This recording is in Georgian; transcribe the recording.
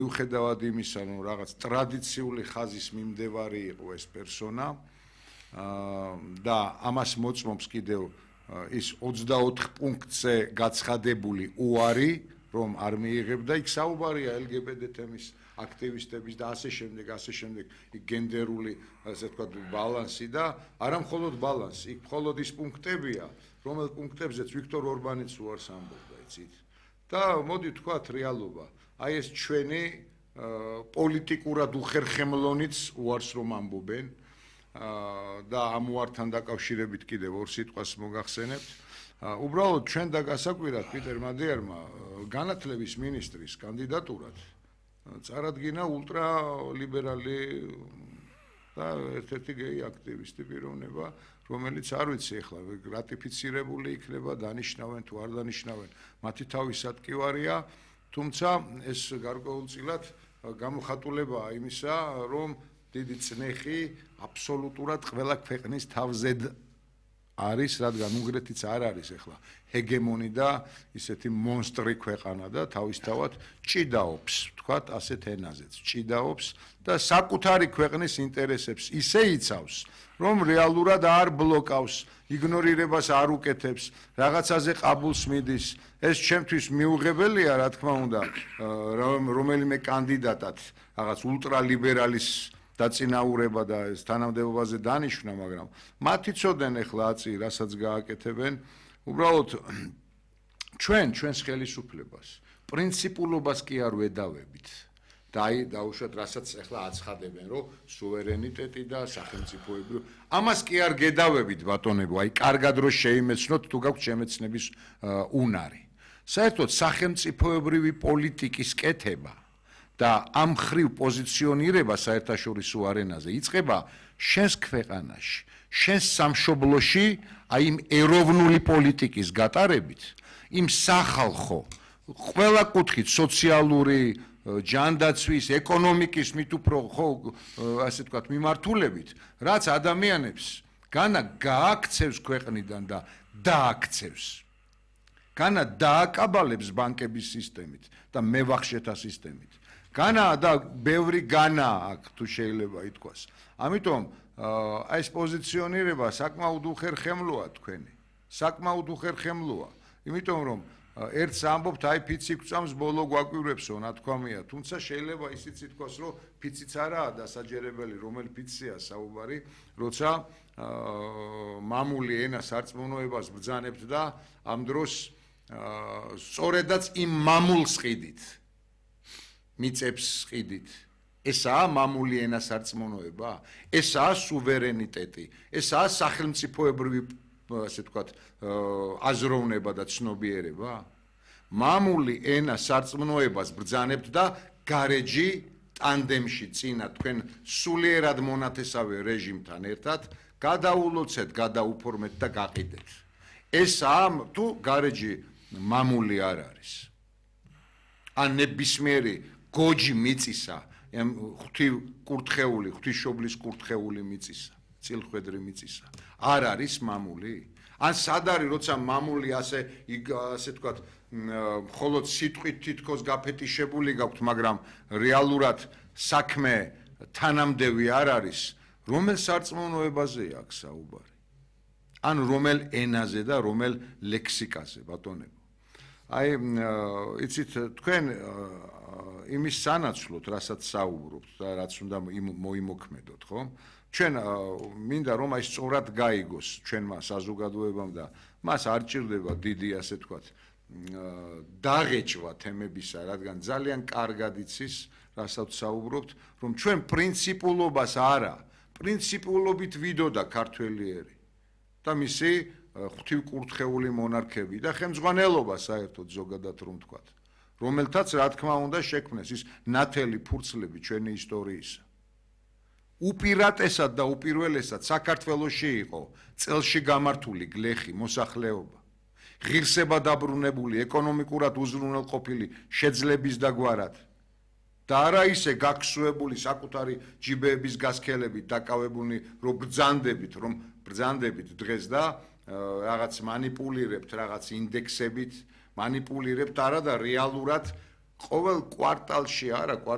მიუხედავად იმისა, რომ რაღაც ტრადიციული ხაზის მიმდევარი იყო ეს პერსონა და ამას მოწმობს კიდევ ის 24 პუნქტზე გაცხადებული უარი, რომ არ მიიღებდა, იქ საუბარია LGBT თემის აქტივისტების და ასე შემდეგ, იქ გენდერული, ასე ვთქვათ, ბალანსი და არა მხოლოდ ბალანსი, იქ მხოლოდ ის პუნქტებია, რომელ პუნქტებზეც ვიქტორ ორბანიც უარს ამბობდა, იცით? და მოდი ვთქვათ რეალობა. აი ეს ჩვენი პოლიტიკურად უხერხემლონიც უარს რომ ამბობენ და ამ უართან დაკავშირებით კიდევ ორ სიტყვას მოგახსენებთ. უბრალოდ ჩვენ და გასაკვირად პიტერ მადიარმა განათლების მინისტრის კანდიდატურად წარადგინა ულტრალიბერალი და ერთ-ერთი გეი აქტივისტი პიროვნება, რომელიც არ ვიცი ახლა რატიფიცირებული იქნება, დანიშნავენ თუ არ დანიშნავენ, მათი თავი სატკივარია, თუმცა ეს გარკვეულწილად გამოხატულებაა იმისა, რომ დიდი წნეხი აბსოლუტურად ყველა ქვეყნის თავზედ არის, რადგან უნგრეთიც არ არის ახლა ჰეგემონი და ისეთი მონსტრი ქვეყანა და თავისთავად ჭიდაობს, ვთქვათ, ასეთ ენაზეც, ჭიდაობს და საკუთარი ქვეყნის ინტერესებს ისე იცავს, რომ რეალურად არ ბლოკავს, იგნორირებას არ უკეთებს, რაღაცაზე ყაბულს მიდის. ეს ჩემთვის მიუღებელია, რა თქმა უნდა, რომელიმე კანდიდატად რაღაც ულტრალიბერალის დაწინაურება და ეს თანამდებობაზე დანიშვნა, მაგრამ მათი ცოდენ ახლა აწი, რასაც გააკეთებენ, უბრალოდ ჩვენს ხელისუფლებას, პრინციპულობას კი არ ვედავებით. და აი დაუშვათ, რასაც ახლა აცხადებენ, რომ სუვერენიტეტი და სახელმწიფოები, ამას კი არ გედავებით, ბატონებო, აი კარგად რო შეიმეცნოთ, თუ გაქვთ შემეცნების უნარი. საერთოდ სახელმწიფოებრივი პოლიტიკის კეთება და ამ ხრივ პოზიციონირება საერთაშორისო არენაზე იწყება შენს ქვეყანაში, შენს სამშობლოში, აი იმ ეროვნული პოლიტიკის გატარებით, იმ სახალხო, ყველა კუთხით სოციალური, ჯანდაცვის, ეკონომიკის მით უფრო ხო, ასე ვთქვათ, მიმართულებით, რაც ადამიანებს განა გააქცევს ქვეყნიდან და დააქცევს. განა დააკაბალებს ბანკების სისტემით და მევახშეთა სისტემით. განა და ბევრი განა აქ თუ შეიძლება ითქვას. ამიტომ აი ეს პოზიციონირება საკმაოდ უხერხემლოა თქვენი. საკმაოდ უხერხემლოა. იმიტომ რომ ერთს ამბობთ, აი ფიცი გვწამს, ბოლო გვაკვირვებსო, ნათქვამია, თუმცა შეიძლება ისიც ითქვას, რომ ფიციც არაა დასაჯერებელი, რომელი ფიცია საუბარი, როცა მამული ენა სარწმუნოებას ბრძანებთ და ამ დროს სწორედაც იმ მამულს ყიდით. მიწებს ყიდით. ესაა მამული ენა სარწმუნოება? ესაა სუვერენიტეტი? ესაა სახელმწიფოებრივი, ასე ვთქვათ, აზროვნება და ცნობიერება? მამული ენა სარწმუნოებას ბრძანებთ და გარეჯი ტანდემში წინა თქვენ სულიერად მონათესავე რეჟიმთან ერთად გადაულოცეთ, გადაუფორმეთ და გაყიდეთ. ესაა თუ გარეჯი მამული არ არის. ან ნებისმიერი გოჯი მიწისა, ღვთივ კურთხეული, ღვთისმშობლის კურთხეული მიწისა, წილხვედრი მიწისა, არ არის მამული? ან სად არის, როცა მამული ასე ვთქვათ, მხოლოდ სიტყვით თითქოს გაფეტიშებული გაქვთ, მაგრამ რეალურად საქმე თანამდევი არ არის, რომელ სარწმუნოებაზეა აქ საუბარი? ან რომელ ენაზე და რომელ ლექსიკაზე, ბატონებო? აი, იცით, თქვენ იმის სანაცვლოდ, რასაც საუბრობთ და რაც უნდა მოიმოქმედოთ, ხო? ჩვენ მინდა რომ აი სწორად გაიგოს ჩვენმა საზოგადოებამ და მას არ ჭირდება დიდი, ასე ვთქვათ, დაღეჭვა თემებისა, რადგან ძალიან კარგად იცის, რასაც საუბრობთ, რომ ჩვენ პრინციპულობას არა, პრინციპულობით ვიდოდა ქართველი ერი და მისი ღვთივკურთხეული მონარქები და ხელმძღვანელობა საერთოდ ზოგადად რომ ვთქვათ, რომელთაც რა თქმა უნდა შექმნეს ის ნათელი ფურცლები ჩვენი ისტორიისა. უპირატესად და უპირველესად საქართველოში იყო წელში გამართული გლეხი, მოსახლეობა, ღირსება დაბრუნებული, ეკონომიკურად უზრუნველყოფილი შეძლების დაგვარად და არა ისე გაქსუებული საკუთარი ჯიბეების გასქელებით დაკავებული, რომ ბრძანდებით დღეს და რაღაც მანიპულირებთ რაღაც ინდექსებით, მანიპულირებთ არა და რეალურად ყოველ კვარტალში არა